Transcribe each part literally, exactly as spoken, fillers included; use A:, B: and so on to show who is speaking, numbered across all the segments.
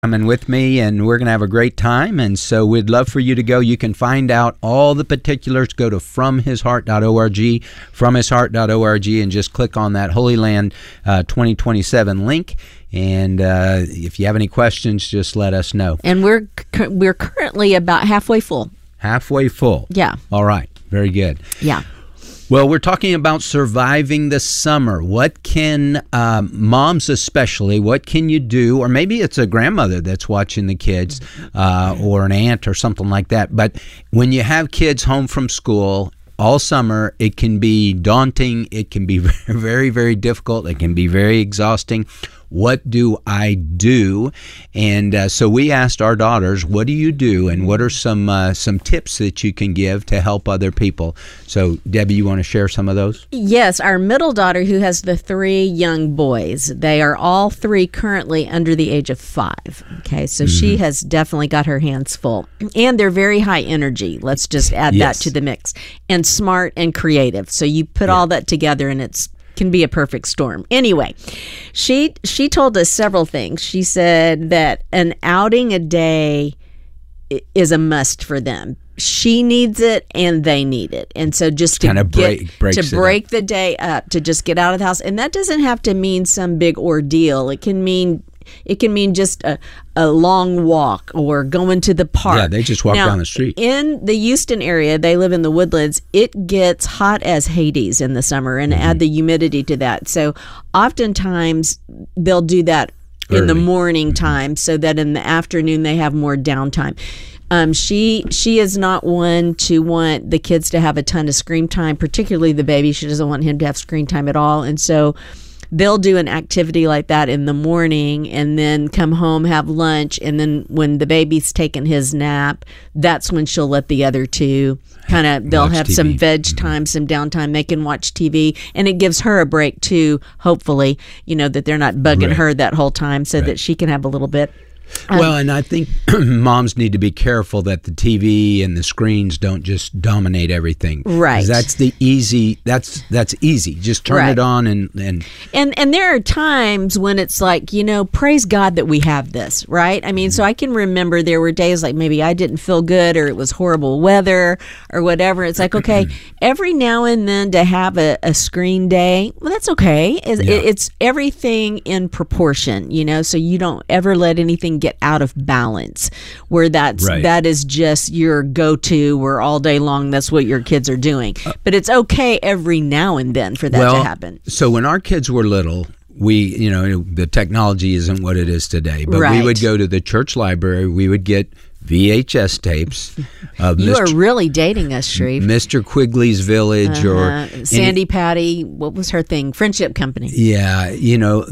A: coming with me, and we're going to have a great time, and so we'd love for you to go. You can find out all the particulars. Go to from his heart dot org, from his heart dot org, and just click on that Holy Land uh, twenty twenty-seven link. And uh, if you have any questions, just let us know.
B: And we're we're currently about halfway full.
A: Halfway full.
B: Yeah.
A: All right. Very good.
B: Yeah.
A: Well, we're talking about surviving the summer. What can um, moms especially, what can you do? Or maybe it's a grandmother that's watching the kids uh, or an aunt or something like that. But when you have kids home from school all summer, it can be daunting. It can be very, very difficult. It can be very exhausting. What do I do? And uh, so we asked our daughters, what do you do? And what are some uh, some tips that you can give to help other people? So, Debbie, you want to share some of those?
B: Yes, our middle daughter, who has the three young boys, they are all three currently under the age of five. Okay, so mm-hmm. she has definitely got her hands full. And they're very high energy. Let's just add yes. that to the mix. And smart and creative. So you put yeah. all that together and it's can be a perfect storm. Anyway, she she told us several things. She said that an outing a day is a must for them. She needs it and they need it. And so just to
A: kind of break,
B: get, to break the day up, to just get out of the house. And that doesn't have to mean some big ordeal. It can mean It can mean just a, a long walk or going to the park.
A: Yeah, they just walk
B: now,
A: down the street.
B: In the Houston area, they live in the Woodlands, it gets hot as Hades in the summer, and mm-hmm. add the humidity to that. So oftentimes they'll do that Early. in the morning mm-hmm. time so that in the afternoon they have more downtime. Um, she she is not one to want the kids to have a ton of screen time, particularly the baby. She doesn't want him to have screen time at all. And so they'll do an activity like that in the morning and then come home, have lunch, and then when the baby's taken his nap, that's when she'll let the other two kind of, they'll watch have T V. Some veg time, some downtime. They can watch T V, and it gives her a break too, hopefully, you know, that they're not bugging right. her that whole time so right. that she can have a little bit. Um,
A: well, and I think moms need to be careful that the T V and the screens don't just dominate everything.
B: Right.
A: That's the easy. That's that's easy. Just turn right. it on and, and
B: and and there are times when it's like, you know, praise God that we have this, right? I mean, mm-hmm. so I can remember there were days like maybe I didn't feel good or it was horrible weather or whatever. It's like, okay, every now and then to have a, a screen day, well, that's okay. It's, yeah. it's everything in proportion, you know, so you don't ever let anything get out of balance where that's right. that is just your go-to where all day long that's what your kids are doing. But it's okay every now and then for that
A: well,
B: to happen.
A: So when our kids were little, we, you know, the technology isn't what it is today, but
B: right.
A: we would go to the church library, we would get V H S tapes of
B: you
A: Mister
B: are really dating us, Shreve.
A: Mister Quigley's Village uh-huh. or
B: Sandy Patty. What was her thing? Friendship Company.
A: Yeah, you know,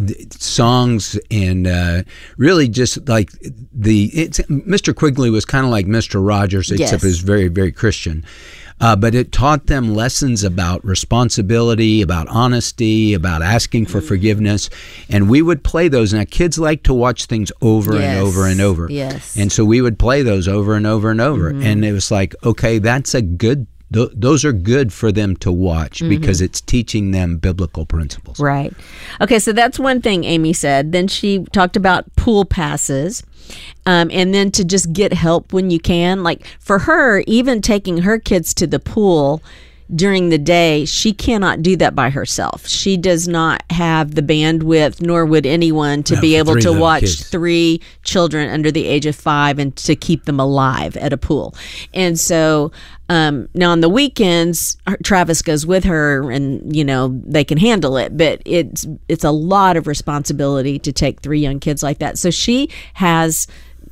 A: songs and uh, really just like the it's, Mister Quigley was kind of like Mister Rogers, except
B: yes.
A: it was very, very Christian. Uh, but it taught them lessons about responsibility, about honesty, about asking for forgiveness. And we would play those. Now, kids like to watch things over
B: yes.
A: and over and over.
B: Yes.
A: And so we would play those over and over and over. Mm-hmm. And it was like, okay, that's a good, th- those are good for them to watch mm-hmm. because it's teaching them biblical principles.
B: Right. Okay, so that's one thing Amy said. Then she talked about pool passes. Um, and then to just get help when you can. Like for her, even taking her kids to the pool during the day, she cannot do that by herself. She does not have the bandwidth, nor would anyone, to
A: no,
B: be able to watch
A: kids.
B: three children under the age of five and to keep them alive at a pool. And so um, now on the weekends, Travis goes with her and, you know, they can handle it. But it's it's a lot of responsibility to take three young kids like that. So she has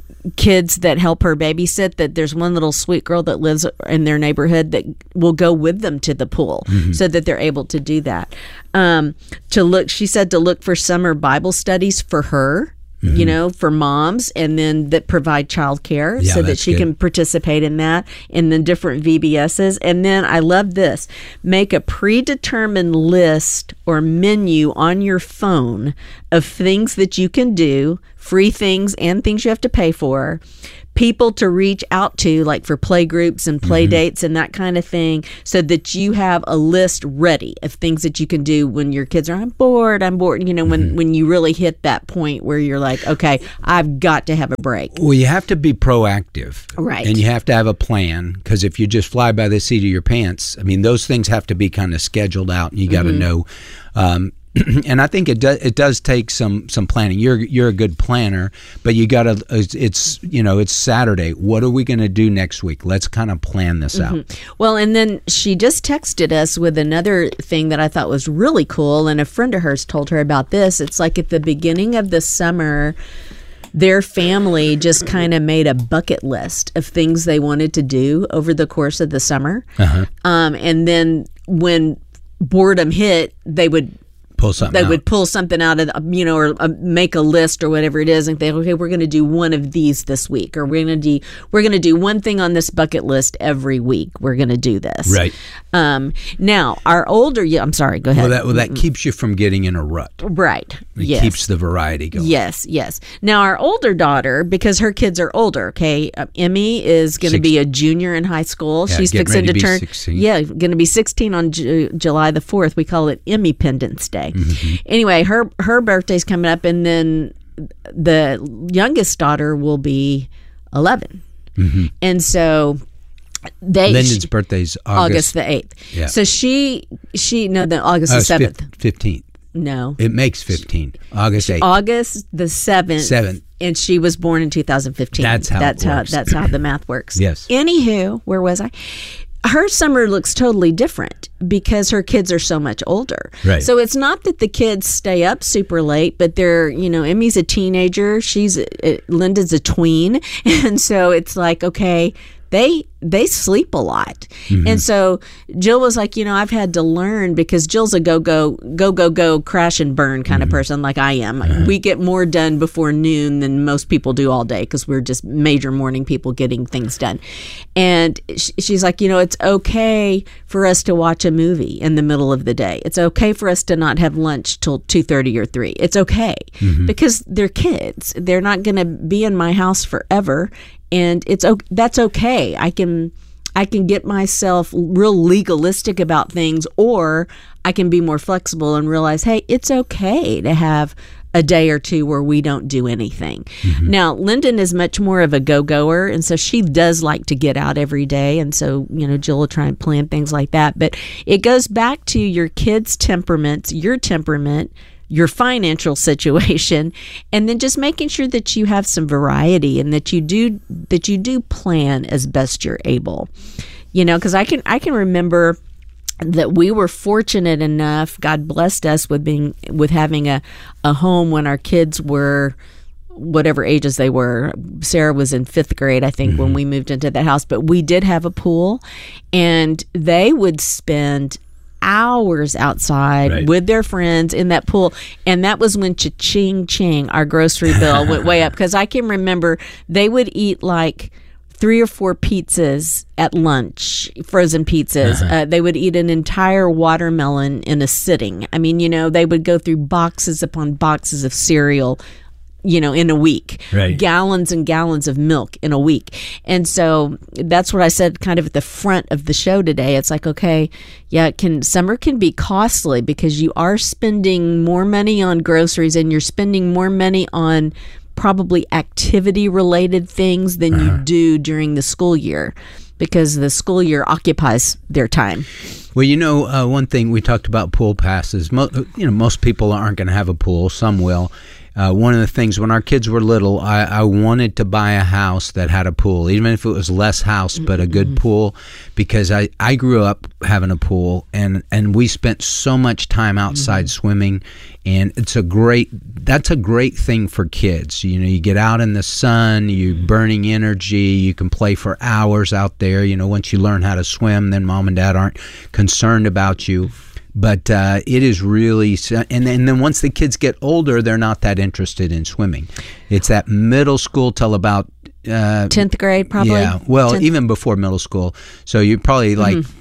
B: kids that help her babysit. That there's one little sweet girl that lives in their neighborhood that will go with them to the pool mm-hmm. so that they're able to do that. Um, to look, she said to look for summer Bible studies for her, mm-hmm. you know, for moms, and then that provide childcare
A: yeah,
B: so that she
A: good.
B: can participate in that, and then different V B S's. And then I love this: make a predetermined list or menu on your phone of things that you can do free things and things you have to pay for, people to reach out to, like for play groups and play mm-hmm. dates and that kind of thing, so that you have a list ready of things that you can do when your kids are, I'm bored, I'm bored, you know, when, mm-hmm. when you really hit that point where you're like, okay, I've got to have a break.
A: Well, you have to be proactive.
B: Right.
A: And you have to have a plan, because if you just fly by the seat of your pants, I mean, those things have to be kind of scheduled out, and you got to mm-hmm. know. Um, and I think it does. It does take some some planning. You're you're a good planner, but you got to. It's you know it's Saturday. What are we going to do next week? Let's kind of plan this mm-hmm. out.
B: Well, and then she just texted us with another thing that I thought was really cool, and a friend of hers told her about this. It's like at the beginning of the summer, their family just kind of made a bucket list of things they wanted to do over the course of the summer, uh-huh. um, and then when boredom hit, they would.
A: Pull something
B: they
A: out.
B: would pull something out of, you know, or uh, make a list or whatever it is, and think, okay, we're going to do one of these this week, or we're going to do we're going to do one thing on this bucket list every week. We're going to do this.
A: Right.
B: Um, now, our older, yeah, I'm sorry, go ahead.
A: Well, that well, that keeps you from getting in a rut.
B: Right.
A: It
B: yes.
A: keeps the variety going.
B: Yes, yes. Now, our older daughter, because her kids are older, okay, uh, Emmy is going to be a junior in high school.
A: Yeah,
B: She's
A: getting
B: fixing
A: ready
B: to,
A: to be
B: turn.
A: sixteen.
B: Yeah, going to be sixteen on Ju- July the fourth. We call it Emmy Pendants Day. Mm-hmm. Anyway, her her birthday's coming up, and then the youngest daughter will be eleven, mm-hmm. and so they.
A: Lyndon's
B: she,
A: birthday's August,
B: August the eighth.
A: Yeah.
B: So she she no, the August
A: uh,
B: the seventh.
A: Fifteenth.
B: No,
A: it makes fifteen. August eighth.
B: August the seventh.
A: Seventh.
B: And she was born in two thousand fifteen.
A: That's how
B: that's
A: it
B: how
A: works.
B: that's how the math works.
A: Yes.
B: Anywho, where was I? Her summer looks totally different because her kids are so much older.
A: Right.
B: So it's not that the kids stay up super late, but they're, you know, Emmy's a teenager. She's, uh, Linda's a tween. And so it's like, okay, they they sleep a lot. Mm-hmm. And so Jill was like, you know, I've had to learn, because Jill's a go, go, go, go, go, crash and burn kind mm-hmm. of person like I am. Uh-huh. We get more done before noon than most people do all day, because we're just major morning people getting things done. And sh- she's like, you know, it's okay for us to watch a movie in the middle of the day. It's okay for us to not have lunch till two thirty or three. It's okay, mm-hmm. because they're kids. They're not going to be in my house forever. And it's that's okay. I can I can get myself real legalistic about things, or I can be more flexible and realize, hey, it's okay to have a day or two where we don't do anything. Mm-hmm. Now, Lyndon is much more of a go-goer, and so she does like to get out every day, and so, you know, Jill will try and plan things like that. But it goes back to your kids' temperaments, your temperament, your financial situation, and then just making sure that you have some variety, and that you do that you do plan as best you're able. You know, because I can I can remember that we were fortunate enough, God blessed us with being with having a, a home when our kids were whatever ages they were. Sarah was in fifth grade, I think, mm-hmm. when we moved into that house, but we did have a pool, and they would spend hours outside right. with their friends in that pool. And that was when cha-ching ching, our grocery bill went way up, because I can remember they would eat like three or four pizzas at lunch, frozen pizzas. Uh-huh. Uh, they would eat an entire watermelon in a sitting. I mean, you know, they would go through boxes upon boxes of cereal, you know, in a week,
A: right.
B: gallons and gallons of milk in a week. And so that's what I said kind of at the front of the show today. It's like, okay, yeah, it can summer can be costly, because you are spending more money on groceries, and you're spending more money on probably activity related things than uh-huh. you do during the school year, because the school year occupies their time.
A: Well, you know, uh, one thing we talked about pool passes. Mo- you know, most people aren't going to have a pool. Some will. Uh, one of the things, when our kids were little, I, I wanted to buy a house that had a pool, even if it was less house, but a good mm-hmm. pool, because I, I grew up having a pool, and, and we spent so much time outside mm-hmm. swimming, and it's a great, that's a great thing for kids. You know, you get out in the sun, you're burning energy, you can play for hours out there. You know, once you learn how to swim, then mom and dad aren't concerned about you. But uh, it is really, and then, and then once the kids get older, they're not that interested in swimming. It's that middle school till about uh,
B: tenth grade, probably.
A: Yeah, well,
B: tenth.
A: Even before middle school. So you're probably like mm-hmm.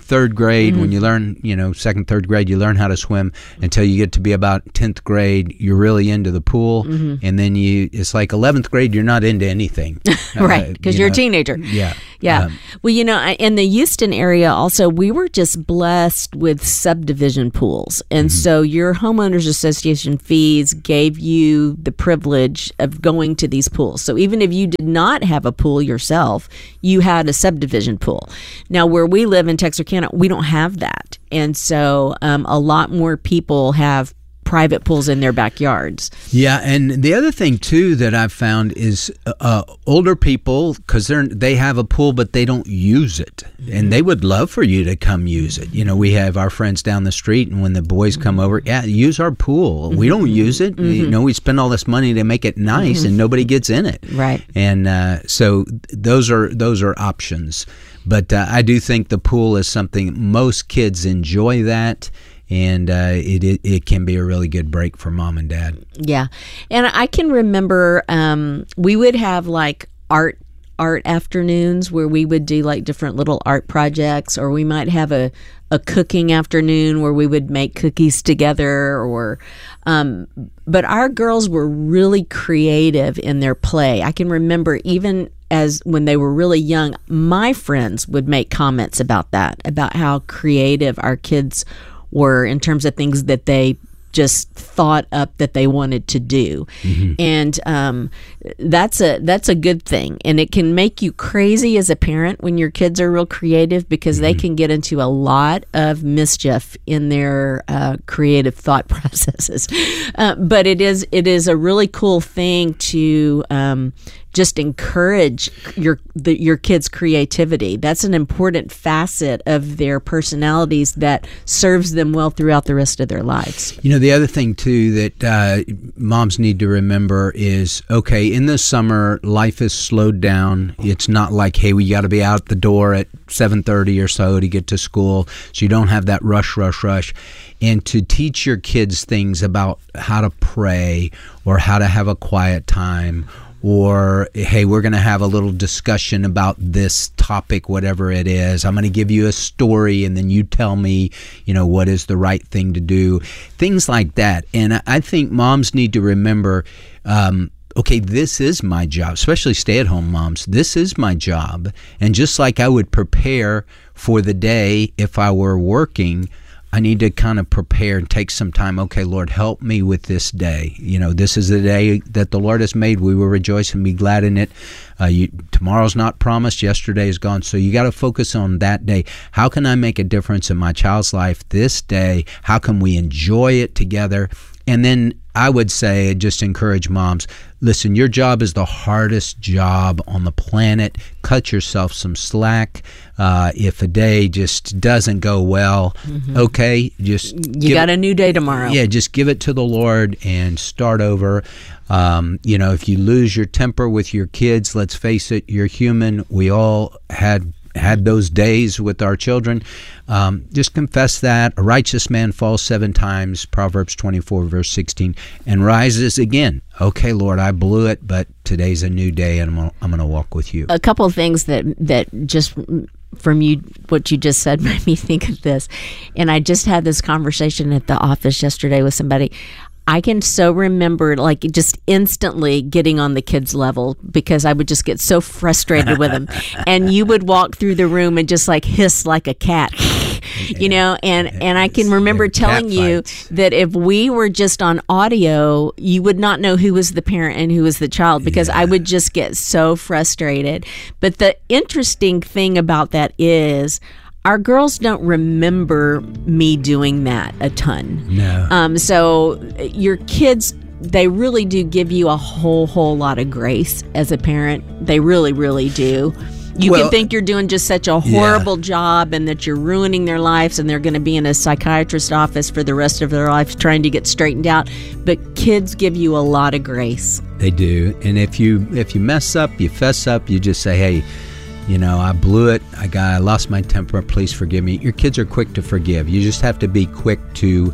A: third grade,
B: Mm-hmm.
A: when you learn, you know, second, third grade, you learn how to swim until you get to be about tenth grade, you're really into the pool.
B: Mm-hmm.
A: And then you, it's like eleventh grade, you're not into anything.
B: Right, because
A: uh,
B: you you're
A: know,
B: a teenager.
A: Yeah.
B: Yeah.
A: Um,
B: well, you know, I- in the Houston area also, we were just blessed with subdivision pools. And
A: Mm-hmm.
B: so your homeowners association fees gave you the privilege of going to these pools. So even if you did not have a pool yourself, you had a subdivision pool. Now, where we live in Texarkana, we don't have that. And so um, a lot more people have private pools in their backyards.
A: Yeah, and the other thing too that I've found is uh, older people, because they're they have a pool but they don't use it, and they would love for you to come use it. You know, we have our friends down the street, and when the boys come over, yeah, use our pool. We don't use it. Mm-hmm. You know, we spend all this money to make it nice, mm-hmm. and nobody gets in it.
B: Right.
A: And uh, so those are those are options. But uh, I do think the pool is something most kids enjoy that. And uh, it, it it can be a really good break for mom and dad.
B: Yeah, and I can remember um, we would have like art art afternoons where we would do like different little art projects, or we might have a, a cooking afternoon where we would make cookies together. Or, um, but our girls were really creative in their play. I can remember even as when they were really young, my friends would make comments about that, about how creative our kids were in terms of things that they just thought up that they wanted to do. Mm-hmm. And um, that's a that's a good thing. And it can make you crazy as a parent when your kids are real creative, because mm-hmm. they can get into a lot of mischief in their uh, creative thought processes. Uh, but it is it is a really cool thing to um, just encourage your the, your kids' creativity. That's an important facet of their personalities that serves them well throughout the rest of their lives.
A: You know, the other thing too that uh, moms need to remember is, okay, in the summer, life is slowed down. It's not like, hey, we got to be out the door at seven thirty or so to get to school, so you don't have that rush, rush, rush. And to teach your kids things about how to pray, or how to have a quiet time, or, hey, we're going to have a little discussion about this topic, whatever it is. I'm going to give you a story, and then you tell me, you know, what is the right thing to do. Things like that. And I think moms need to remember, um, okay, this is my job, especially stay-at-home moms. This is my job. And just like I would prepare for the day if I were working, I need to kind of prepare and take some time. Okay, Lord, help me with this day. You know, this is the day that the Lord has made. We will rejoice and be glad in it. Uh, you, tomorrow's not promised. Yesterday is gone. So you got to focus on that day. How can I make a difference in my child's life this day? How can we enjoy it together? And then I would say, just encourage moms, listen, your job is the hardest job on the planet. Cut yourself some slack. Uh, if a day just doesn't go well, mm-hmm. okay, just
B: you got it, a new day tomorrow.
A: Yeah, just give it to the Lord and start over. Um, you know, if you lose your temper with your kids, let's face it, you're human. We all had had those days with our children. Um, just confess that. A righteous man falls seven times, Proverbs twenty-four, verse sixteen, and rises again. Okay, Lord, I blew it, but today's a new day, and I'm gonna, I'm going to walk with you.
B: A couple of things that, that just from you, what you just said made me think of this. And I just had this conversation at the office yesterday with somebody. I can so remember, like, just instantly getting on the kids' level, because I would just get so frustrated with them. And you would walk through the room and just like hiss like a cat, you know. And and I can remember telling you that if we were just on audio, you would not know who was the parent and who was the child, because yeah. I would just get so frustrated. But the interesting thing about that is, our girls don't remember me doing that a ton.
A: No.
B: Um, so your kids, they really do give you a whole, whole lot of grace as a parent. They really, really do. You well, can think you're doing just such a horrible yeah. job, and that you're ruining their lives, and they're going to be in a psychiatrist's office for the rest of their life trying to get straightened out. But kids give you a lot of grace.
A: They do. And if you if you mess up, you fess up, you just say, hey, you know, I blew it. I got, I lost my temper. Please forgive me. Your kids are quick to forgive. You just have to be quick to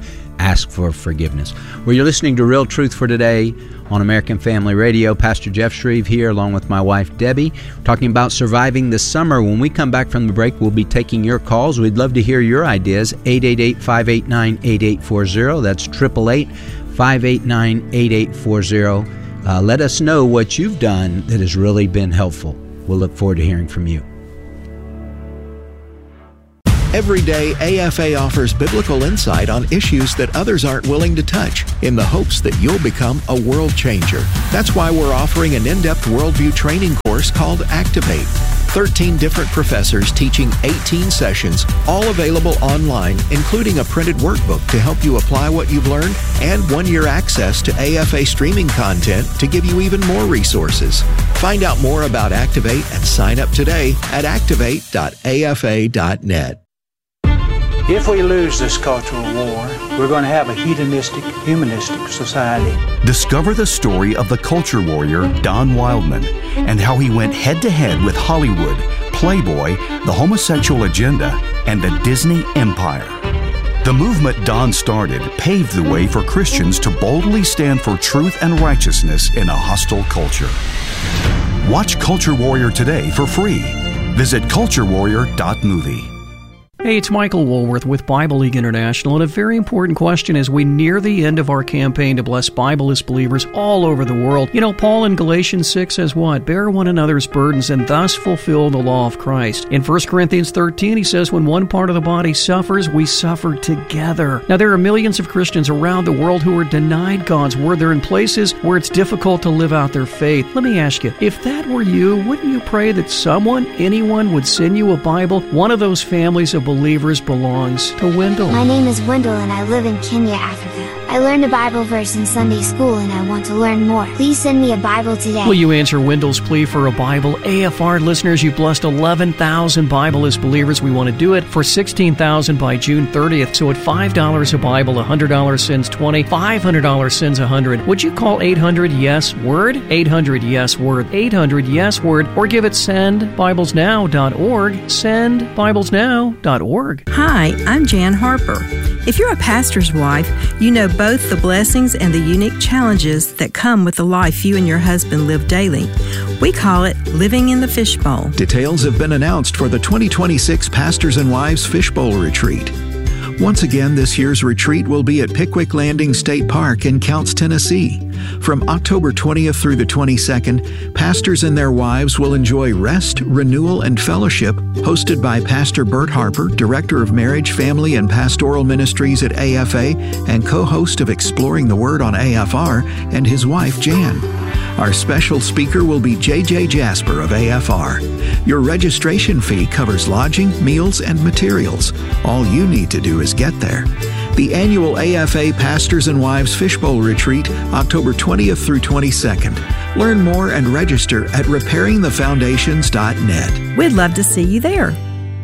A: ask for forgiveness. Well, you're listening to Real Truth for Today on American Family Radio. Pastor Jeff Shreve here, along with my wife, Debbie, talking about surviving the summer. When we come back from the break, we'll be taking your calls. We'd love to hear your ideas. eight eight eight, five eight nine, eight eight four zero. That's eight eight eight, five eight nine, eight eight four zero. Uh, let us know what you've done that has really been helpful. We'll look forward to hearing from you.
C: Every day, A F A offers biblical insight on issues that others aren't willing to touch in the hopes that you'll become a world changer. That's why we're offering an in-depth worldview training course called Activate. thirteen different professors teaching eighteen sessions, all available online, including a printed workbook to help you apply what you've learned and one-year access to A F A streaming content to give you even more resources. Find out more about Activate and sign up today at activate dot a f a dot net.
D: If we lose this cultural war, we're going to have a hedonistic, humanistic society.
E: Discover the story of the culture warrior Don Wildman and how he went head-to-head with Hollywood, Playboy, the homosexual agenda, and the Disney Empire. The movement Don started paved the way for Christians to boldly stand for truth and righteousness in a hostile culture. Watch Culture Warrior today for free. Visit culture warrior dot movie.
F: Hey, it's Michael Woolworth with Bible League International, and a very important question as we near the end of our campaign to bless Bibleless believers all over the world. You know, Paul in Galatians six says what? Bear one another's burdens and thus fulfill the law of Christ. In First Corinthians thirteen, he says when one part of the body suffers, we suffer together. Now, there are millions of Christians around the world who are denied God's word. They're in places where it's difficult to live out their faith. Let me ask you, if that were you, wouldn't you pray that someone, anyone, would send you a Bible? One of those families of believers belongs to Wendell.
G: My name is Wendell and I live in Kenya, Africa. I learned a Bible verse in Sunday school and I want to learn more. Please send me a Bible today.
F: Will you answer Wendell's plea for a Bible? A F R listeners, you've blessed eleven thousand Bibleless believers. We want to do it for sixteen thousand by June thirtieth. So at five dollars a Bible, one hundred dollars sends twenty, five hundred dollars sends one hundred. Would you call eight hundred yes word? eight hundred yes word. eight hundred yes word. Or give it send bibles now dot org. send bibles now dot org.
H: Hi, I'm Jan Harper. If you're a pastor's wife, you know both the blessings and the unique challenges that come with the life you and your husband live daily. We call it living in the fishbowl.
C: Details have been announced for the twenty twenty-six Pastors and Wives Fishbowl Retreat. Once again, this year's retreat will be at Pickwick Landing State Park in Counce, Tennessee. From October twentieth through the twenty-second, pastors and their wives will enjoy rest, renewal, and fellowship, hosted by Pastor Bert Harper, Director of Marriage, Family, and Pastoral Ministries at A F A and co-host of Exploring the Word on A F R, and his wife, Jan. Our special speaker will be J J Jasper of A F R. Your registration fee covers lodging, meals, and materials. All you need to do is get there. The annual A F A Pastors and Wives Fishbowl Retreat, October twentieth through twenty-second. Learn more and register at repairing the foundations dot net.
H: We'd love to see you there.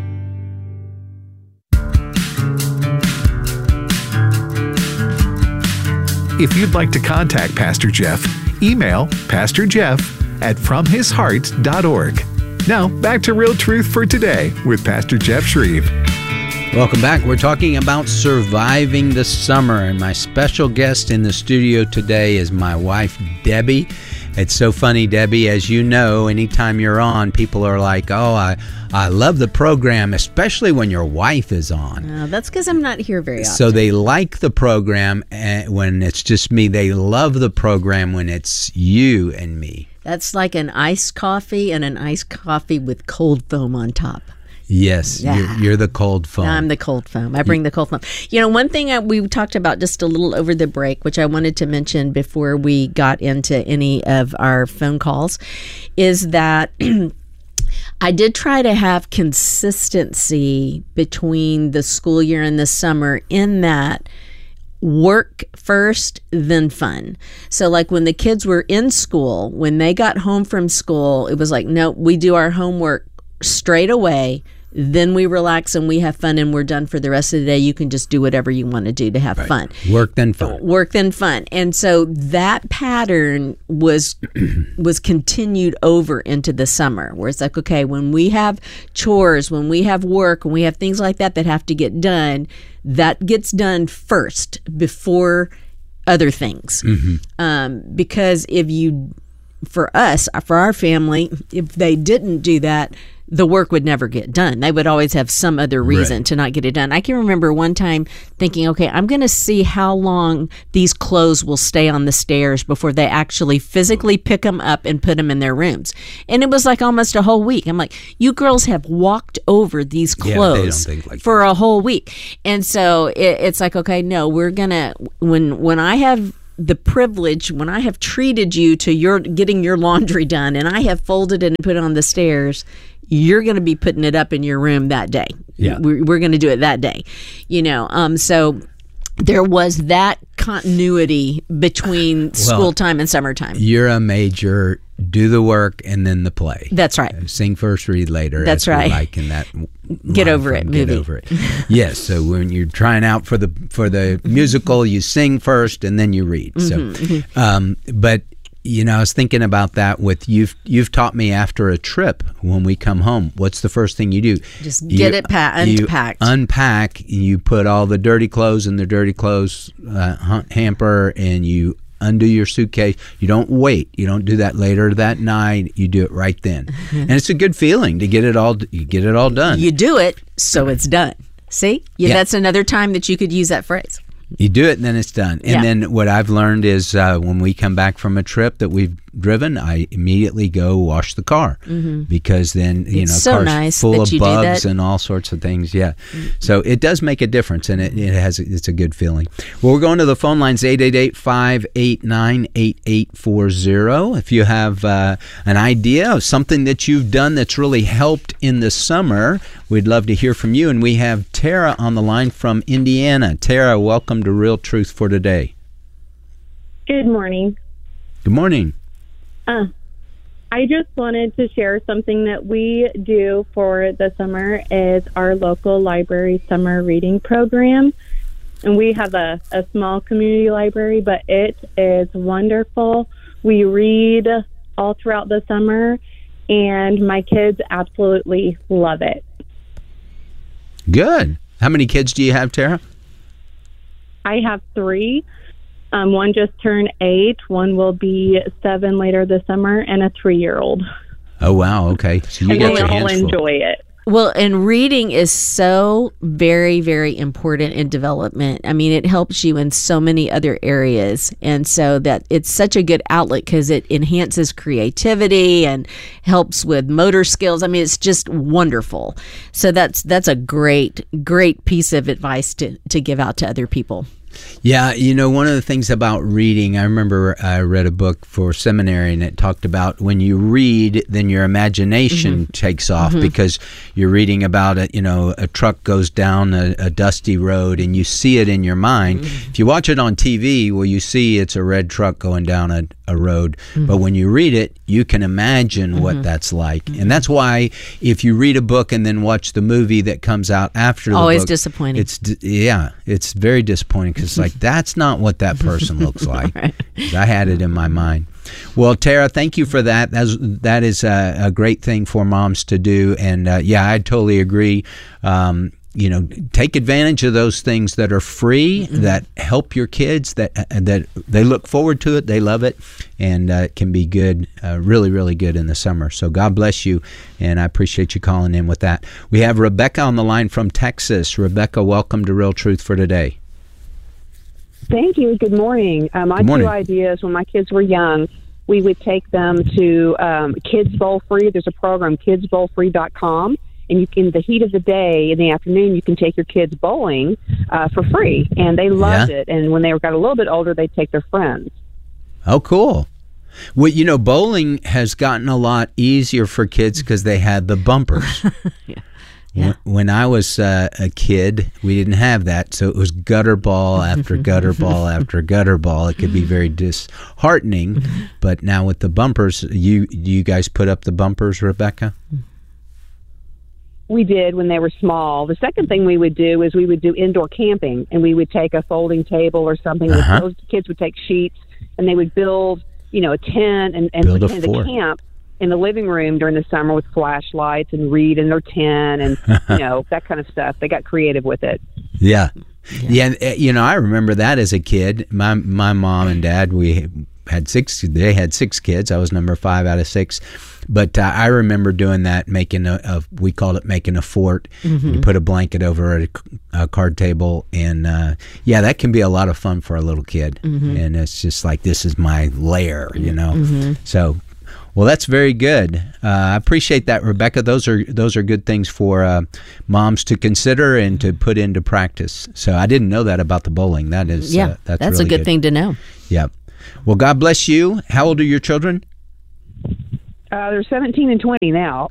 I: If you'd like to contact Pastor Jeff, email pastor jeff at from his heart dot org. Now, back to Real Truth for Today with Pastor Jeff Shreve.
A: Welcome back. We're talking about surviving the summer, and my special guest in the studio today is my wife, Debbie. It's so funny, Debbie, as you know, anytime you're on, people are like, oh, I, I love the program, especially when your wife is on.
B: Uh, that's because I'm not here very often.
A: So they like the program when it's just me. They love the program when it's you and me.
B: That's like an iced coffee and an iced coffee with cold foam on top.
A: Yes, yeah. you're, you're the cold foam.
B: I'm the cold foam. I bring the cold foam. You know, one thing I, we talked about just a little over the break, which I wanted to mention before we got into any of our phone calls, is that I did try to have consistency between the school year and the summer in that work first, then fun. So like when the kids were in school, when they got home from school, it was like, no, we do our homework straight away. Then we relax and we have fun and we're done for the rest of the day. You can just do whatever you want to do to have
A: Right.
B: fun.
A: Work then fun.
B: Work then fun. And so that pattern was was continued over into the summer, where it's like, okay, when we have chores, when we have work, when we have things like that that have to get done, that gets done first before other things.
A: Mm-hmm.
B: Um, because if you, for us, for our family, if they didn't do that, the work would never get done. They would always have some other reason
A: Right.
B: to not get it done. I can remember one time thinking, okay, I'm going to see how long these clothes will stay on the stairs before they actually physically pick them up and put them in their rooms. And it was like almost a whole week. I'm like, you girls have walked over these
A: Yeah, they
B: clothes
A: don't think like
B: for a whole week. And so it, it's like, okay, no, we're going to, when when I have the privilege, when I have treated you to your getting your laundry done and I have folded it and put it on the stairs, you're going to be putting it up in your room that day.
A: Yeah.
B: We're, we're going to do it that day, you know. Um, so there was that continuity between school time and summertime.
A: You're a major, do the work and then the play.
B: That's right.
A: Uh, Sing first, read later.
B: That's
A: as we
B: right.
A: Like in that
B: Get
A: line
B: over
A: from
B: it
A: Get
B: movie.
A: over it. Yes. So when you're trying out for the for the musical, you sing first and then you read.
B: Mm-hmm,
A: So, um, but you know, I was thinking about that with you've you've taught me after a trip when we come home. What's the first thing you do?
B: Just
A: You-
B: get it pa-
A: you
B: unpacked.
A: Unpack. You put all the dirty clothes in the dirty clothes uh, ha- hamper, and you undo your suitcase. You don't wait. You don't do that later that night. You do it right then, and it's a good feeling to get it all. You get it all done.
B: You do it, so it's done. See? Yeah,
A: Yeah.
B: that's another time that you could use that phrase.
A: You do it and then it's done. And
B: Yeah.
A: then what I've learned is uh, when we come back from a trip that we've driven, I immediately go wash the car because then, you
B: It's
A: know,
B: so
A: car's
B: nice
A: full
B: that
A: of
B: you do
A: bugs
B: that.
A: and all sorts of things. Yeah. So it does make a difference and it, it has, it's a good feeling. Well, we're going to the phone lines, eight eight eight, five eight nine, eight eight four zero. If you have uh, an idea of something that you've done that's really helped in the summer, we'd love to hear from you. And we have Tara on the line from Indiana. Tara, welcome to Real Truth for Today.
J: Good morning.
A: Good morning.
J: Uh, I just wanted to share something that we do for the summer is our local library summer reading program. And we have a, a small community library, but it is wonderful. We read all throughout the summer, and my kids absolutely love it.
A: Good. How many kids do you have, Tara?
J: I have three. Um, one just turned eight. One will be seven later this summer, and a three-year-old.
A: Oh, wow. Okay. So you
J: And
A: got
J: they
A: your
J: all
A: hands full.
J: enjoy it.
B: Well, and reading is so very, very important in development. I mean, it helps you in so many other areas. And so that it's such a good outlet because it enhances creativity and helps with motor skills. I mean, it's just wonderful. So that's that's a great, great piece of advice to, to give out to other people.
A: Yeah, you know, one of the things about reading, I remember I read a book for seminary and it talked about when you read, then your imagination
B: Mm-hmm.
A: takes off because you're reading about it, you know, a truck goes down a, a dusty road and you see it in your mind.
B: Mm-hmm.
A: If you watch it on T V, well, you see it's a red truck going down a, a road.
B: Mm-hmm.
A: But when you read it, you can imagine what that's like.
B: Mm-hmm.
A: And that's why if you read a book and then watch the movie that comes out after the
B: Always
A: book,
B: disappointing.
A: It's d- yeah, it's very disappointing because it's like that's not what that person looks like.
B: Right.
A: I had it in my mind. Well, Tara, thank you for that. That's, that is a, a great thing for moms to do, and uh, yeah, I totally agree. Um, you know, take advantage of those things that are free,
B: Mm-hmm.
A: that help your kids, that uh, that they look forward to it, they love it, and uh, it can be good, uh, really, really good in the summer. So God bless you, and I appreciate you calling in with that. We have Rebecca on the line from Texas. Rebecca, welcome to Real Truth for Today.
K: Thank you. Good morning. Uh, my
A: Good morning.
K: two ideas when my kids were young, we would take them to um, Kids Bowl Free. There's a program, kids bowl free dot com. And you can, in the heat of the day, in the afternoon, you can take your kids bowling uh, for free. And they loved
A: Yeah.
K: it. And when they got a little bit older, they'd take their friends.
A: Oh, cool. Well, you know, bowling has gotten a lot easier for kids because they had the bumpers.
B: Yeah.
A: When, when I was uh, a kid, we didn't have that, so it was gutter ball after gutter ball after gutter ball. It could be very disheartening, but now with the bumpers, you do you guys put up the bumpers, Rebecca?
K: we did when they were small. The second thing we would do is we would do indoor camping, and we would take a folding table or something.
A: Uh-huh.
K: Those kids would take sheets, and they would build, you know, a tent and, and
A: Build a
K: pretend to
A: fort.
K: camp in the living room during the summer with flashlights and read in their tent and, you know, that kind of stuff. They got creative with it.
A: Yeah. Yeah. yeah, you know, I remember that as a kid. My my mom and dad, we had six. They had six kids. I was number five out of six. But uh, I remember doing that, making a, a we called it making a fort.
B: Mm-hmm.
A: You put a blanket over a, a card table, and uh, yeah, that can be a lot of fun for a little kid.
B: Mm-hmm.
A: And it's just like, this is my lair, you know.
B: Mm-hmm.
A: So. Well, that's very good. Uh, I appreciate that, Rebecca. Those are those are good things for uh, moms to consider and to put into practice. So I didn't know that about the bowling. That is,
B: Yeah,
A: uh, that's,
B: that's
A: really
B: a good, thing to know.
A: Yeah. Well, God bless you. How old are your children?
K: Uh, they're seventeen and twenty now.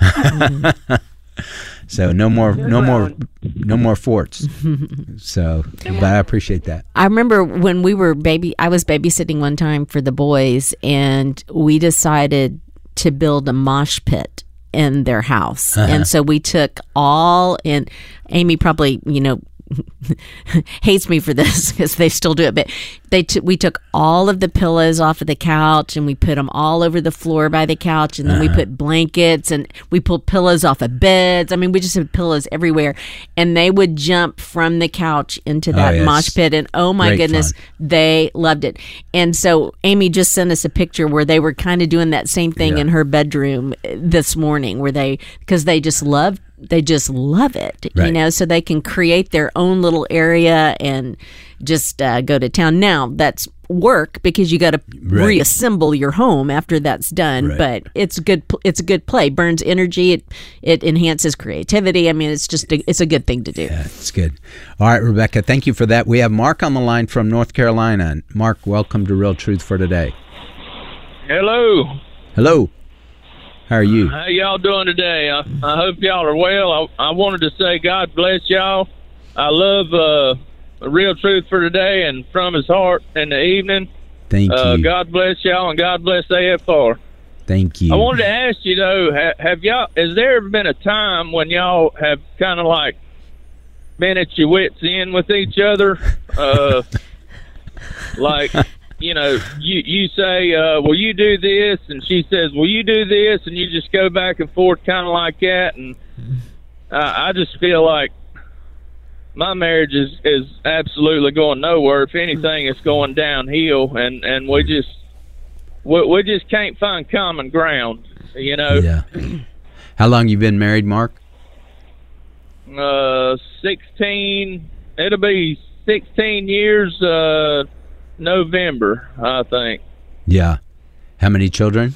A: So no more,
K: They're
A: no more,
K: grown.
A: no more forts. So, but I appreciate that.
B: I remember when we were baby, I was babysitting one time for the boys, and we decided to build a mosh pit in their house.
L: Uh-huh.
B: And so we took all, and Amy probably, you know, hates me for this because they still do it, but they t- we took all of the pillows off of the couch and we put them all over the floor by the couch, and then
L: Uh-huh.
B: we put blankets and we pulled pillows off of beds. I mean, we just had pillows everywhere, and they would jump from the couch into that
L: Oh, yes.
B: mosh pit, and oh my
L: Great
B: goodness,
L: fun.
B: they loved it. And so Amy just sent us a picture where they were kind of doing that same thing
L: Yeah.
B: in her bedroom this morning, where they, because they just loved they just love it, you
L: Right.
B: know, so they can create their own little area and just uh, go to town. Now, that's work because you got to
L: Right.
B: reassemble your home after that's done,
L: Right.
B: but it's good. It's a good play. Burns energy. It it enhances creativity. I mean, it's just a, it's a good thing to do.
A: Yeah, it's good. All right, Rebecca, thank you for that. We have Mark on the line from North Carolina. Mark, welcome to Real Truth for Today.
M: Hello.
A: Hello. How are you?
M: How y'all doing today? I, I hope y'all are well. I, I wanted to say God bless y'all. I love uh, Real Truth for Today and From His Heart in the evening.
A: Thank
M: uh,
A: you.
M: God bless y'all, and God bless A F R.
A: Thank you.
M: I wanted to ask you, though, ha, have y'all, has there ever been a time when y'all have kind of like been at your wits' end with each other? Uh, like... You know, you you say, uh, "Will you do this?" and she says, "Will you do this?" and you just go back and forth, kind of like that. And uh, I just feel like my marriage is, is absolutely going nowhere. If anything, it's going downhill, and, and we just we, we just can't find common ground. You know.
A: Yeah. How long you been married, Mark?
M: Uh, sixteen. It'll be sixteen years. Uh. November, I think.
A: Yeah. How many children?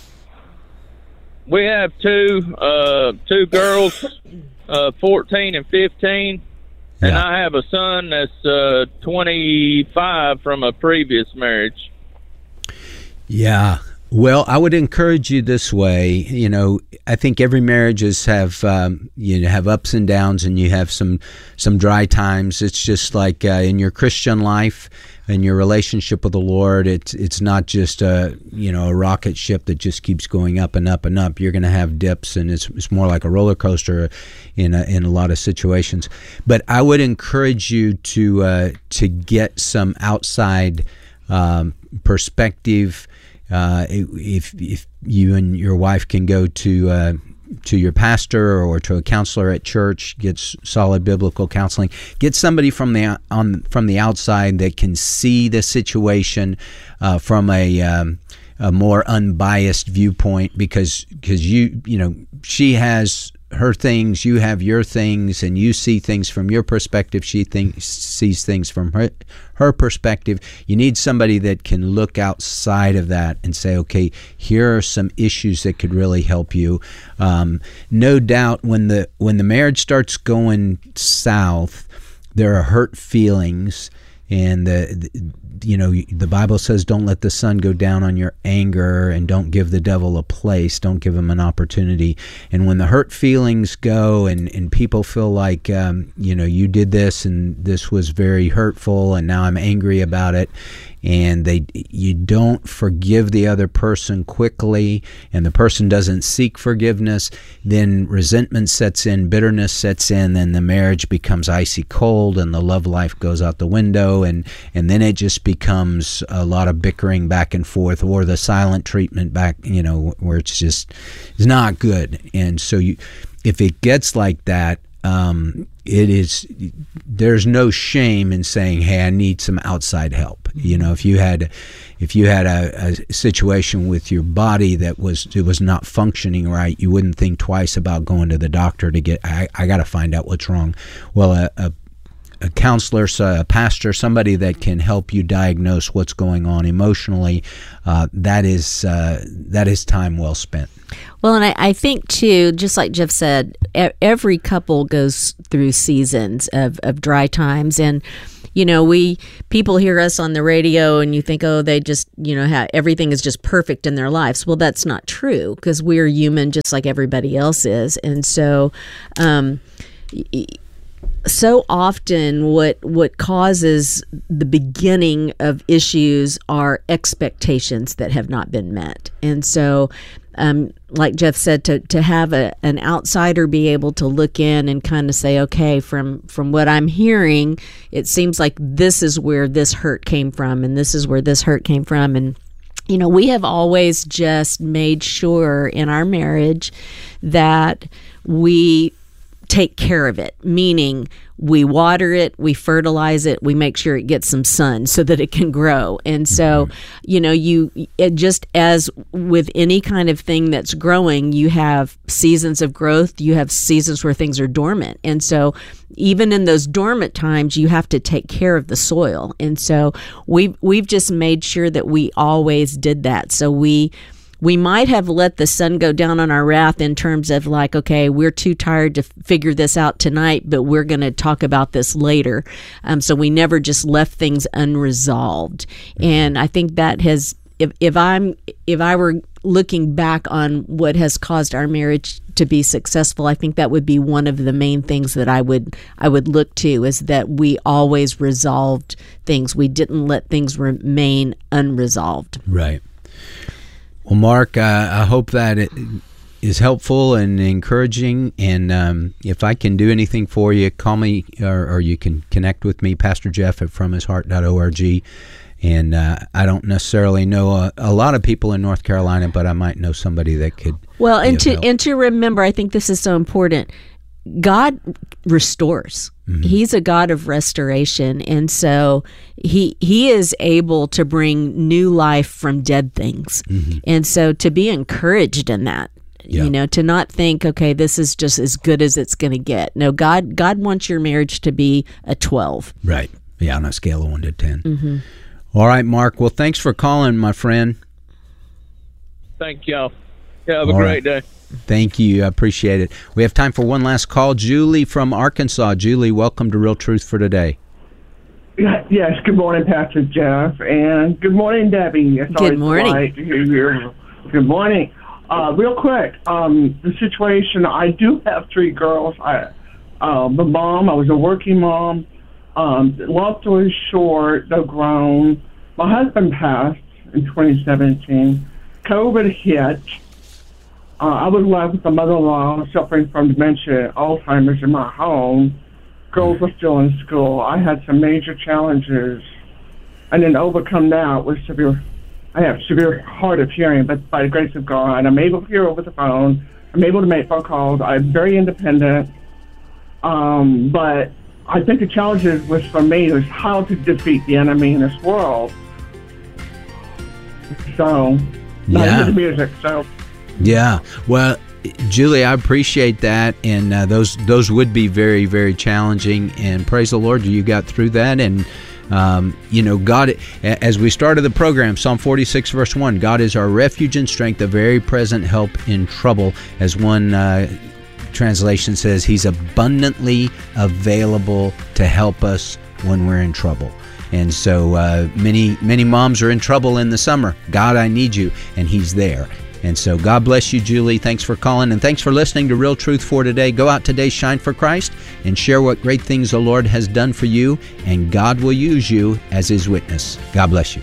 M: We have two, uh, two girls, uh, fourteen and fifteen, and
A: Yeah.
M: I have a son that's uh, twenty-five from a previous marriage.
A: Yeah. Well, I would encourage you this way. You know, I think every marriages have um, you know, have ups and downs, and you have some some dry times. It's just like uh, in your Christian life, in your relationship with the Lord. It's it's not just a you know a rocket ship that just keeps going up and up and up. You're going to have dips, and it's it's more like a roller coaster in a, in a lot of situations. But I would encourage you to uh, to get some outside um, perspective. Uh, if if you and your wife can go to uh, to your pastor or to a counselor at church, get s- solid biblical counseling. Get somebody from the on from the outside that can see the situation uh, from a um, a more unbiased viewpoint, because because you you know she has her things, you have your things, and you see things from your perspective. She thinks sees things from her her perspective. You need somebody that can look outside of that and say, okay, here are some issues that could really help you. Um, no doubt, when the when the marriage starts going south, there are hurt feelings, and the you know, the Bible says don't let the sun go down on your anger, and don't give the devil a place, don't give him an opportunity. And when the hurt feelings go, and, and people feel like, um, you know, you did this and this was very hurtful and now I'm angry about it, and they you don't forgive the other person quickly, and the person doesn't seek forgiveness, then resentment sets in, bitterness sets in, then the marriage becomes icy cold, and the love life goes out the window, and, and then it just becomes a lot of bickering back and forth, or the silent treatment back, you know, where it's just it's not good. And so you, if it gets like that, um, it is, there's no shame in saying, hey, I need some outside help. You know, if you had, if you had a, a situation with your body that was, it was not functioning right, you wouldn't think twice about going to the doctor to get, I, I got to find out what's wrong. Well, a, a a counselor, a pastor, somebody that can help you diagnose what's going on emotionally, uh, that is uh, that is time well spent.
B: Well, and I, I think, too, just like Jeff said, every couple goes through seasons of, of dry times. And, you know, we people hear us on the radio and you think, oh, they just, you know, have, everything is just perfect in their lives. Well, that's not true, because we're human just like everybody else is. And so, um, so often what what causes the beginning of issues are expectations that have not been met. And so, um, like Jeff said, to, to have a, an outsider be able to look in and kind of say, okay, from, from what I'm hearing, it seems like this is where this hurt came from, and this is where this hurt came from. And, you know, we have always just made sure in our marriage that we take care of it, meaning we water it, we fertilize it, we make sure it gets some sun so that it can grow. And so, you know, you it just as with any kind of thing that's growing, you have seasons of growth, you have seasons where things are dormant. And so even in those dormant times, you have to take care of the soil. And so we've, we've just made sure that we always did that. So we We might have let the sun go down on our wrath in terms of like, okay, we're too tired to figure this out tonight, but we're going to talk about this later. Um, so we never just left things unresolved. And I think that has, if, if I'm, if I were looking back on what has caused our marriage to be successful, I think that would be one of the main things that I would, I would look to, is that we always resolved things. We didn't let things remain unresolved.
A: Right. Well, Mark, uh, I hope that it is helpful and encouraging. And um, if I can do anything for you, call me, or, or you can connect with me, Pastor Jeff at from his heart dot org. And uh, I don't necessarily know a, a lot of people in North Carolina, but I might know somebody that could.
B: Well, and to help. and to remember, I think this is so important. God restores. Mm-hmm. He's a God of restoration, and so he he is able to bring new life from dead things. Mm-hmm. And so to be encouraged in that, yeah. you know, to not think, okay, this is just as good as it's going to get. No, God God wants your marriage to be a twelve.
A: Right. Yeah, on a scale of one to ten.
B: Mm-hmm.
A: All right, Mark. Well, thanks for calling, my friend.
M: Thank y'all. Yeah, have a
A: All
M: great
A: right.
M: day.
A: Thank you. I appreciate it. We have time for one last call. Julie from Arkansas. Julie, welcome to Real Truth for Today.
L: Yes, good morning, Pastor Jeff, and good morning, Debbie. It's
B: good morning.
L: Nice to hear you. Good morning. Uh, real quick, um, the situation, I do have three girls. I, uh, the mom, I was a working mom. Um, long story short, they're grown. My husband passed in twenty seventeen. COVID hit. Uh, I was left with a mother-in-law suffering from dementia and Alzheimer's in my home. Girls were still in school. I had some major challenges, and then overcome that with severe. I have severe hard of hearing, but by the grace of God, I'm able to hear over the phone. I'm able to make phone calls. I'm very independent. Um, but I think the challenge was for me was how to defeat the enemy in this world. So,
A: yeah.
L: I the music. So.
A: Yeah, well, Julie, I appreciate that, and uh, those those would be very, very challenging, and praise the Lord you got through that. And um, you know, God, as we started the program, Psalm forty-six verse one, God is our refuge and strength, a very present help in trouble. As one uh, translation says, He's abundantly available to help us when we're in trouble. And so uh, many, many moms are in trouble in the summer. God, I need you. And he's there. And so God bless you, Julie. Thanks for calling, and thanks for listening to Real Truth for Today. Go out today, shine for Christ, and share what great things the Lord has done for you, and God will use you as his witness. God bless you.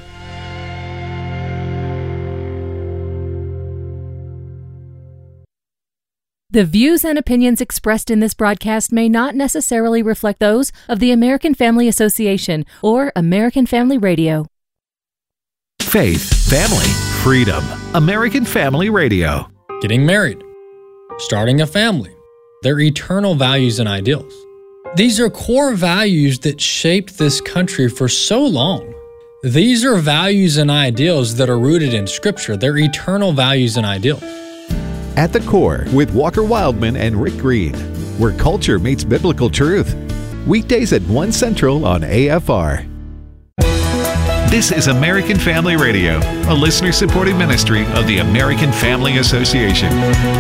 N: The views and opinions expressed in this broadcast may not necessarily reflect those of the American Family Association or American Family Radio.
I: Faith, family, freedom. American Family Radio.
O: Getting married, starting a family, their eternal values and ideals. These are core values that shaped this country for so long. These are values and ideals that are rooted in Scripture. They're eternal values and ideals.
I: At the Core with Walker Wildman and Rick Green, where culture meets biblical truth. Weekdays at one Central on A F R. This is American Family Radio, a listener-supported ministry of the American Family Association.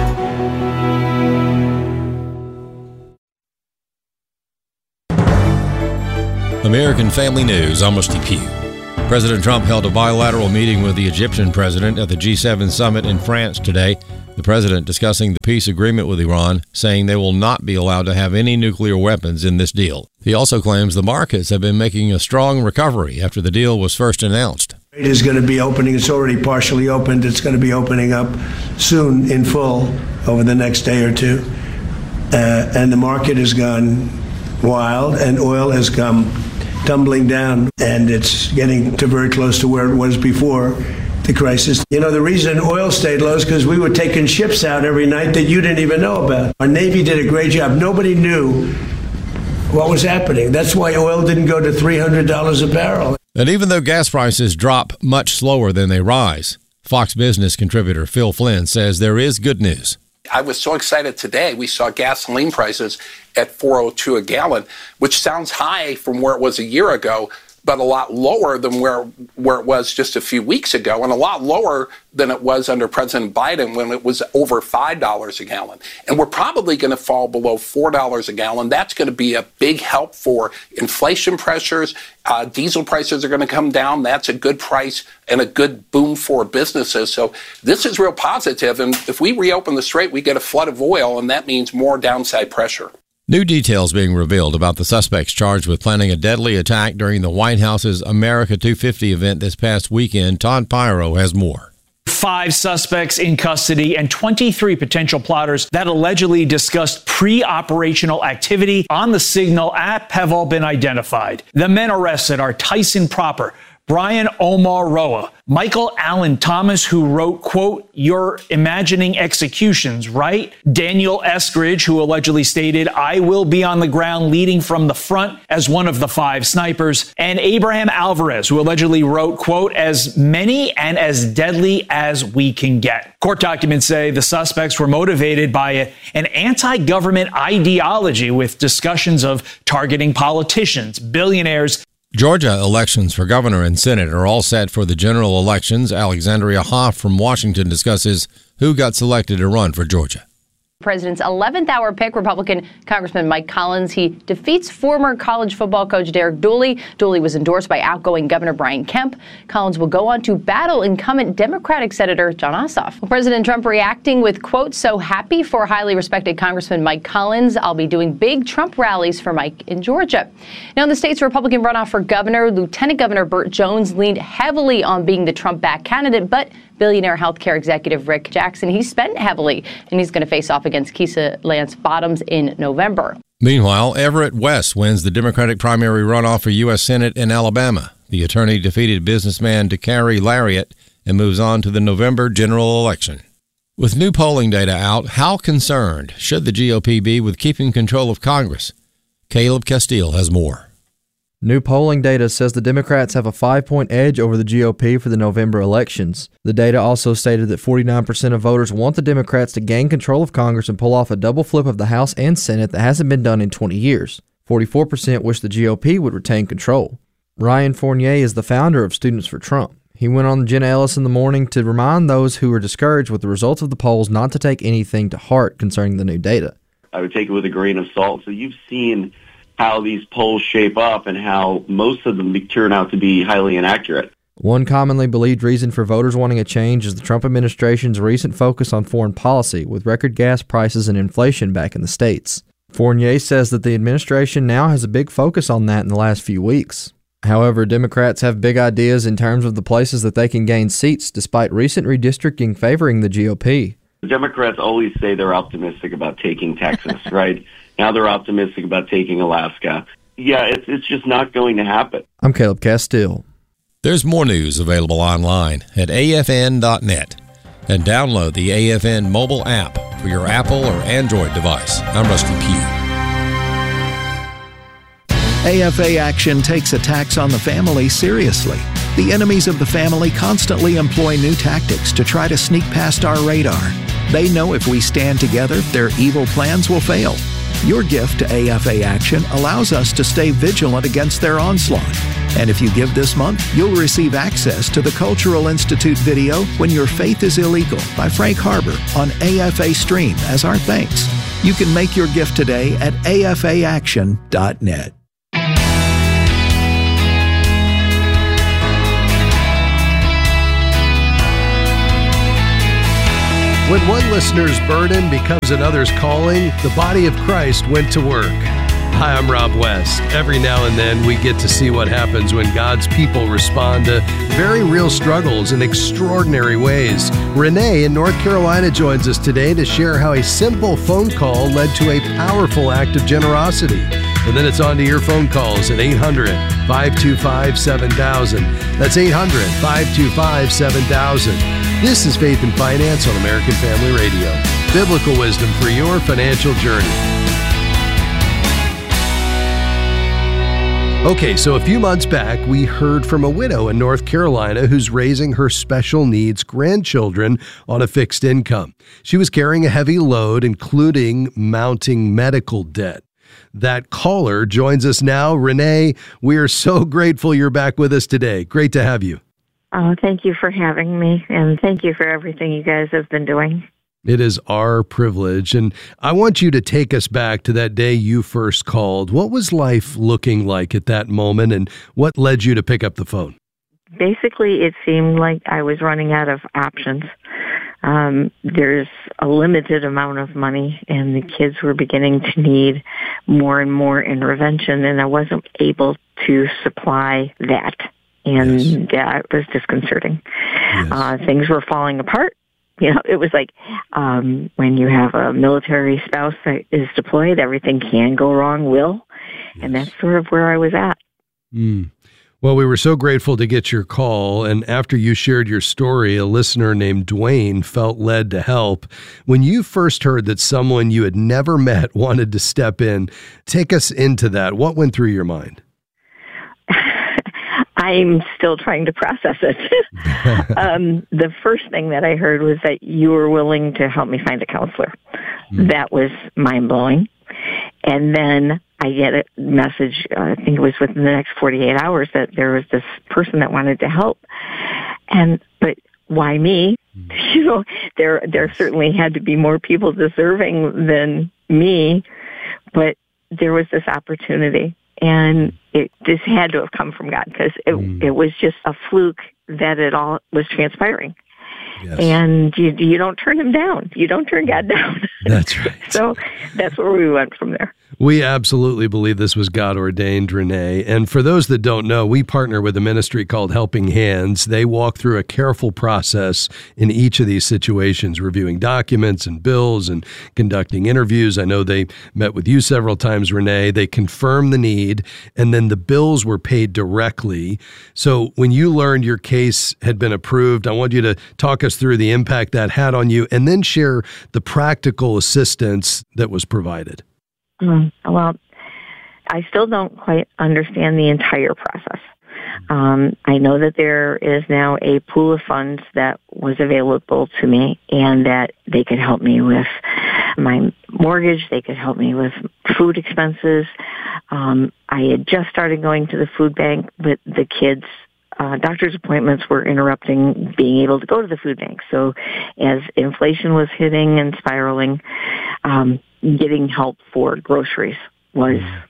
P: American Family News, I'm Steve Pugh. President Trump held a bilateral meeting with the Egyptian president at the G seven summit in France today. The president discussing the peace agreement with Iran, saying they will not be allowed to have any nuclear weapons in this deal. He also claims the markets have been making a strong recovery after the deal was first announced.
Q: It is going to be opening. It's already partially opened. It's going to be opening up soon in full over the next day or two. Uh, and the market has gone wild, and oil has come tumbling down, and it's getting to very close to where it was before the crisis. You know, the reason oil stayed low is because we were taking ships out every night that you didn't even know about. Our Navy did a great job. Nobody knew what was happening. That's why oil didn't go to three hundred dollars a barrel.
P: And even though gas prices drop much slower than they rise, Fox Business contributor Phil Flynn says there is good news.
R: I was so excited today. We saw gasoline prices at four oh two a gallon, which sounds high from where it was a year ago, but a lot lower than where where it was just a few weeks ago, and a lot lower than it was under President Biden when it was over five dollars a gallon. And we're probably going to fall below four dollars a gallon. That's going to be a big help for inflation pressures. Uh, diesel prices are going to come down. That's a good price and a good boom for businesses. So this is real positive. And if we reopen the strait, we get a flood of oil, and that means more downside pressure.
P: New details being revealed about the suspects charged with planning a deadly attack during the White House's America two fifty event this past weekend. Todd Pyro has more.
S: Five suspects in custody and twenty-three potential plotters that allegedly discussed pre-operational activity on the Signal app have all been identified. The men arrested are Tyson Proper, Brian Omar Roa, Michael Allen Thomas, who wrote, quote, "You're imagining executions, right?" Daniel Eskridge, who allegedly stated, "I will be on the ground leading from the front" as one of the five snipers. And Abraham Alvarez, who allegedly wrote, quote, "As many and as deadly as we can get." Court documents say the suspects were motivated by a, an anti-government ideology with discussions of targeting politicians, billionaires.
P: Georgia elections for governor and senate are all set for the general elections. Alexandria Hoff from Washington discusses who got selected to run for Georgia.
T: President's eleventh hour pick, Republican Congressman Mike Collins. He defeats former college football coach Derek Dooley. Dooley was endorsed by outgoing Governor Brian Kemp. Collins will go on to battle incumbent Democratic Senator Jon Ossoff. Well, President Trump reacting with, quote, "So happy for highly respected Congressman Mike Collins. I'll be doing big Trump rallies for Mike in Georgia." Now, in the state's Republican runoff for governor, Lieutenant Governor Burt Jones leaned heavily on being the Trump-backed candidate, but billionaire healthcare executive Rick Jackson, he spent heavily, and he's going to face off against Keisha Lance Bottoms in November.
P: Meanwhile, Everett West wins the Democratic primary runoff for U S Senate in Alabama. The attorney defeated businessman DeCarrie Lariat and moves on to the November general election. With new polling data out, how concerned should the G O P be with keeping control of Congress? Caleb Castile has more.
U: New polling data says the Democrats have a five-point edge over the G O P for the November elections. The data also stated that forty-nine percent of voters want the Democrats to gain control of Congress and pull off a double flip of the House and Senate that hasn't been done in twenty years. forty-four percent wish the G O P would retain control. Ryan Fournier is the founder of Students for Trump. He went on Jenna Ellis in the morning to remind those who were discouraged with the results of the polls not to take anything to heart concerning the new data.
V: I would take it with a grain of salt. So you've seen
D: how these polls shape up and how most of them turn out to be highly inaccurate.
U: One commonly believed reason for voters wanting a change is the Trump administration's recent focus on foreign policy, with record gas prices and inflation back in the States. Fournier says that the administration now has a big focus on that in the last few weeks. However, Democrats have big ideas in terms of the places that they can gain seats, despite recent redistricting favoring the G O P.
D: The Democrats always say they're optimistic about taking Texas, right? Now they're optimistic about taking Alaska. Yeah, it's it's just not going to happen.
U: I'm Caleb Castile.
P: There's more news available online at A F N dot net. And download the A F N mobile app for your Apple or Android device. I'm Rusty Pugh.
C: A F A Action takes attacks on the family seriously. The enemies of the family constantly employ new tactics to try to sneak past our radar. They know if we stand together, their evil plans will fail. Your gift to A F A Action allows us to stay vigilant against their onslaught. And if you give this month, you'll receive access to the Cultural Institute video When Your Faith is Illegal by Frank Harbor on A F A Stream as our thanks. You can make your gift today at A F A action dot net.
V: When one listener's burden becomes another's calling, the body of Christ went to work. Hi, I'm Rob West. Every now and then we get to see what happens when God's people respond to very real struggles in extraordinary ways. Renee in North Carolina joins us today to share how a simple phone call led to a powerful act of generosity. And then it's on to your phone calls at eight hundred, five two five, seven thousand. That's eight hundred, five two five, seven thousand. This is Faith and Finance on American Family Radio. Biblical wisdom for your financial journey. Okay, so a few months back, we heard from a widow in North Carolina who's raising her special needs grandchildren on a fixed income. She was carrying a heavy load, including mounting medical debt. That caller joins us now. Renee, we are so grateful you're back with us today. Great to have you.
W: Oh, thank you for having me, and thank you for everything you guys have been doing.
V: It is our privilege, and I want you to take us back to that day you first called. What was life looking like at that moment, and what led you to pick up the phone?
W: Basically, it seemed like I was running out of options. Um, there's a limited amount of money, and the kids were beginning to need more and more intervention, and I wasn't able to supply that. And yes. That was disconcerting. Yes. Uh, things were falling apart. You know, it was like um, when you have a military spouse that is deployed, everything can go wrong, will. Yes. And that's sort of where I was at.
V: Mm. Well, we were so grateful to get your call. And after you shared your story, a listener named Dwayne felt led to help. When you first heard that someone you had never met wanted to step in, take us into that. What went through your mind?
W: I'm still trying to process it. um, the first thing that I heard was that you were willing to help me find a counselor. Mm. That was mind-blowing. And then I get a message, uh, I think it was within the next forty-eight hours, that there was this person that wanted to help. And, but why me? Mm. You know, there, there certainly had to be more people deserving than me, but there was this opportunity. And it just had to have come from God, because it, mm. it was just a fluke that it all was transpiring. Yes. And you, you don't turn him down. You don't turn God down.
V: That's right.
W: So that's where we went from there.
V: We absolutely believe this was God ordained, Renee. And for those that don't know, we partner with a ministry called Helping Hands. They walk through a careful process in each of these situations, reviewing documents and bills and conducting interviews. I know they met with you several times, Renee. They confirmed the need, and then the bills were paid directly. So when you learned your case had been approved, I want you to talk us through the impact that had on you, and then share the practical assistance that was provided.
W: Mm, well, I still don't quite understand the entire process. Um, I know that there is now a pool of funds that was available to me, and that they could help me with my mortgage. They could help me with food expenses. Um, I had just started going to the food bank, but the kids' uh, doctor's appointments were interrupting being able to go to the food bank. So as inflation was hitting and spiraling, um, getting help for groceries was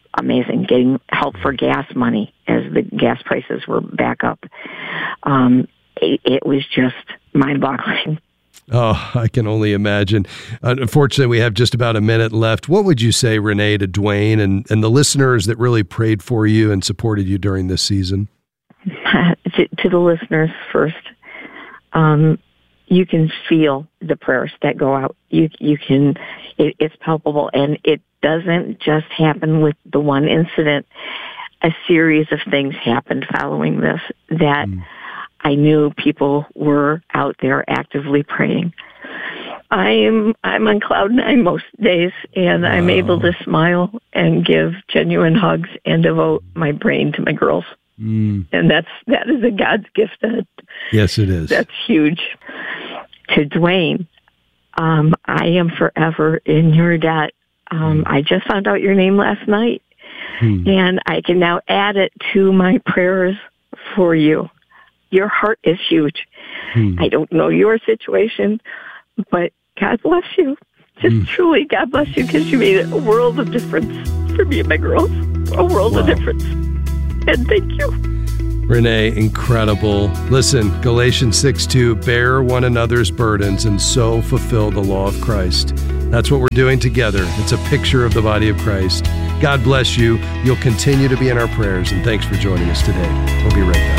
W: amazing. Getting help for gas money as the gas prices were back up. Um, it, it was just mind-boggling.
V: Oh, I can only imagine. Uh, unfortunately, we have just about a minute left. What would you say, Renee, to Dwayne and, and the listeners that really prayed for you and supported you during this season?
W: to, to the listeners first, um, you can feel the prayers that go out. You you can, it, it's palpable, and it doesn't just happen with the one incident. A series of things happened following this that mm. I knew people were out there actively praying. I'm I'm on cloud nine most days, and wow. I'm able to smile and give genuine hugs and devote my brain to my girls. Mm. And that's that is a God's gift. That
V: yes, it is.
W: That's huge. To Dwayne, um, I am forever in your debt. Um, mm. I just found out your name last night, mm. and I can now add it to my prayers for you. Your heart is huge. Mm. I don't know your situation, but God bless you. Just mm. truly, God bless you, because you made a world of difference for me and my girls. A world wow. of difference. And thank you.
V: Renee, incredible. Listen, Galatians six two, bear one another's burdens and so fulfill the law of Christ. That's what we're doing together. It's a picture of the body of Christ. God bless you. You'll continue to be in our prayers, and thanks for joining us today. We'll be right back.